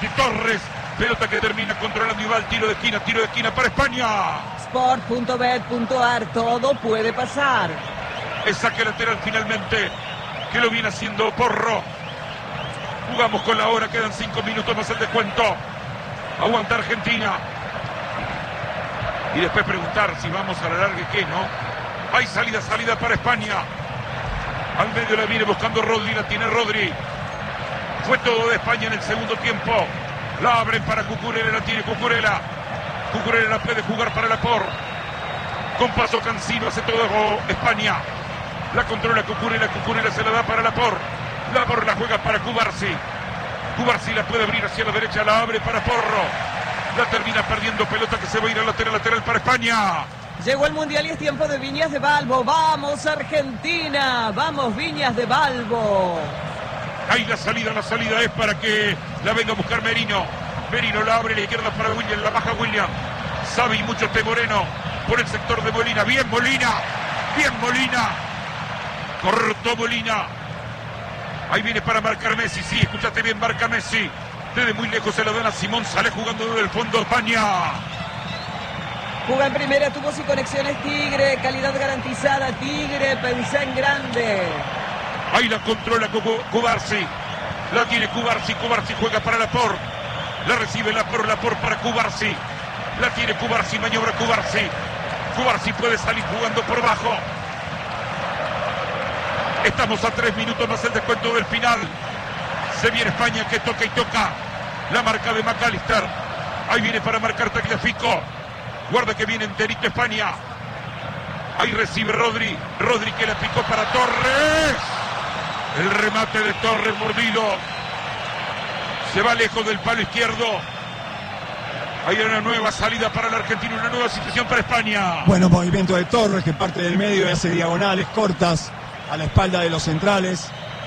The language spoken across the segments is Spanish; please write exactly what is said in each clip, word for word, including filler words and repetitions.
de Torres. Pelota que termina controlando y va al tiro de esquina, tiro de esquina para España. Sport punto bet punto ar, todo puede pasar. El saque lateral finalmente, que lo viene haciendo Porro. Jugamos con la hora, quedan cinco minutos más el descuento. Aguanta Argentina. Y después preguntar si vamos a la larga, ¿qué no? Hay salida, salida para España. Al medio la viene buscando Rodri, la tiene Rodri. Fue todo de España en el segundo tiempo. La abren para Cucurella, la tiene Cucurella. Cucurella la puede jugar para Laporte. Con paso Cancino hace todo España. La controla Cucurella, Cucurella se la da para Laporte. Laporte la juega para Cubarsi. Cubarsi la puede abrir hacia la derecha, la abre para Porro. La termina perdiendo, pelota que se va a ir al lateral, lateral para España. Llegó el Mundial y es tiempo de Viñas de Balbo. ¡Vamos, Argentina! ¡Vamos, Viñas de Balbo! Ahí la salida, la salida es para que la venga a buscar Merino. Merino la abre a la izquierda para William, la baja William. Sabe y mucho este Moreno por el sector de Molina. Bien Molina, bien Molina. Cortó Molina. Ahí viene para marcar Messi, sí, escuchaste bien, marca Messi. Desde muy lejos se la dan a Simón, sale jugando desde el fondo España. Juga en primera, tuvo sin conexiones Tigre, calidad garantizada Tigre, pensé en grande. Ahí la controla Cubarsi. La tiene Cubarsi, Cubarsi juega para Laporte. La recibe Laporte, Laporte para Cubarsi. La tiene Cubarsi, maniobra Cubarsi. Cubarsi puede salir jugando por bajo. Estamos a tres minutos más el descuento del final. Se viene España que toca y toca. La marca de McAllister. Ahí viene para marcar Tagliafico. Guarda que viene enterito España. Ahí recibe Rodri. Rodri que la picó para Torres. El remate de Torres mordido. Se va lejos del palo izquierdo. Hay una nueva salida para la Argentina, una nueva situación para España. Bueno, movimiento de Torres que parte del medio y hace diagonales cortas a la espalda de los centrales.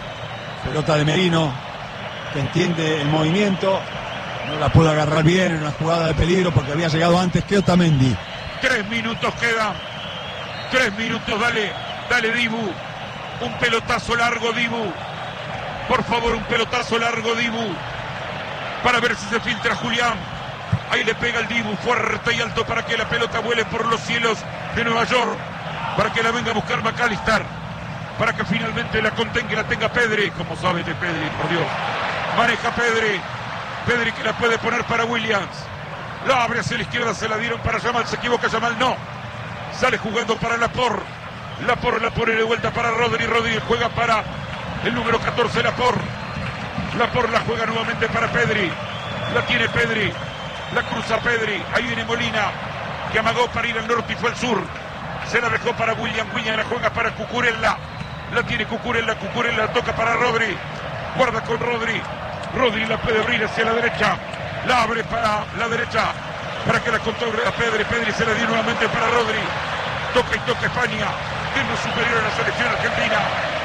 Pelota de Merino que entiende el movimiento. No la pudo agarrar bien en una jugada de peligro porque había llegado antes que Otamendi. Tres minutos quedan. Tres minutos, dale, dale Dibu. Un pelotazo largo, Dibu. Por favor, un pelotazo largo, Dibu. Para ver si se filtra Julián. Ahí le pega el Dibu fuerte y alto para que la pelota vuele por los cielos de Nueva York. Para que la venga a buscar McAllister. Para que finalmente la contenga y la tenga Pedri. Como sabe de Pedri, por Dios. Maneja Pedri. Pedri que la puede poner para Williams. La abre hacia la izquierda, se la dieron para Yamal. Se equivoca Yamal, no. Sale jugando para Laporte. Laporte la pone de vuelta para Rodri. Rodri juega para el número catorce, Laporte. Laporte la juega nuevamente para Pedri. La tiene Pedri. La cruza Pedri. Ahí viene Molina, que amagó para ir al norte y fue al sur. Se la dejó para William. William la juega para Cucurella. La tiene Cucurella. Cucurella toca para Rodri. Guarda con Rodri. Rodri la puede abrir hacia la derecha. La abre para la derecha. Para que la controle a Pedri. Pedri se la dio nuevamente para Rodri. Toca y toca España. Es lo superior a la selección argentina.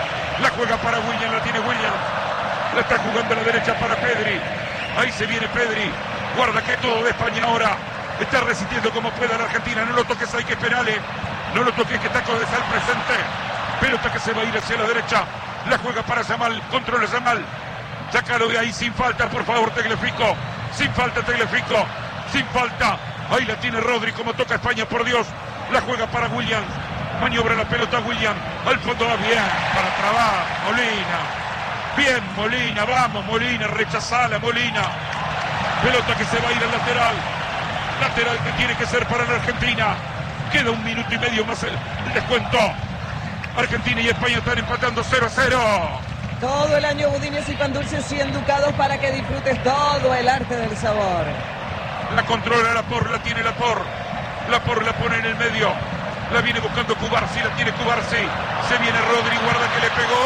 La juega para William. La tiene William. La está jugando a la derecha para Pedri. Ahí se viene Pedri. Guarda que todo de España ahora. Está resistiendo como pueda la Argentina. No lo toques, hay que penales. No lo toques, que está con el presente. Pelota que se va a ir hacia la derecha. La juega para Yamal. Controla Yamal. Sácalo de ahí sin falta, por favor, Tagliafico. Sin falta, Tagliafico. Sin falta. Ahí la tiene Rodri, como toca España, por Dios. La juega para William. Maniobra la pelota William. Al fondo va bien. Para trabar. Molina. Bien, Molina. Vamos, Molina. Rechazala, Molina. Pelota que se va a ir al lateral. Lateral que tiene que ser para la Argentina. Queda un minuto y medio más el, el descuento. Argentina y España están empatando cero a cero. Todo el año budines y pan dulces cien ducados para que disfrutes todo el arte del sabor. La controla Laporte, la tiene Laporte. Laporte la pone en el medio. La viene buscando Cubarsi, la tiene Cubarsi. Se viene Rodri, guarda que le pegó.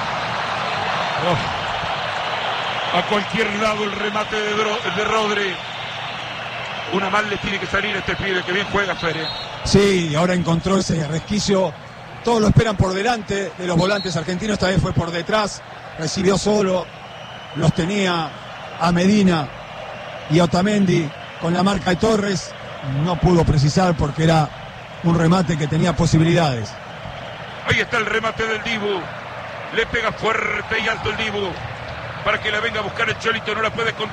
Oh. A cualquier lado el remate de, Dro de Rodri. Una mal le tiene que salir a este pibe, que bien juega Fere. Sí, ahora encontró ese resquicio. Todos lo esperan por delante de los volantes argentinos. Esta vez fue por detrás. Recibió solo. Los tenía a Medina y a Otamendi con la marca de Torres. No pudo precisar porque era un remate que tenía posibilidades. Ahí está el remate del Dibu. Le pega fuerte y alto el Dibu. Para que la venga a buscar el Cholito. No la puede controlar.